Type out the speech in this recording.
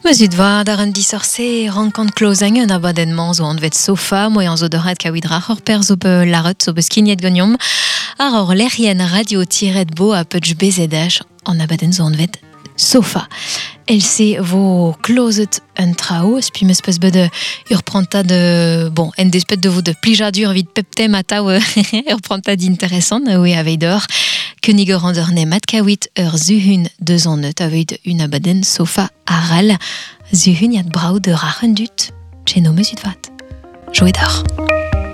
Meus ut va dar un dissorse rankant klozengen abadenman zo an vet sofa moyen zo dorat kawidra hor per zo be laret zo be skiniet goniom ar lerien radio tiret bo a petch bezedaj an abaden zo an vet sofa. Elle sait vos closet un trao, puis me spes de urpranta de bon, en despet de vous de plijadur vid peptem atau urpranta d'intéressant oui avec d'or que nigorander ne matkawit zuhun de zonet avec une abaden sofa aral zuhun yad brau de rachendut chez nos mesut vat. Jouet d'or.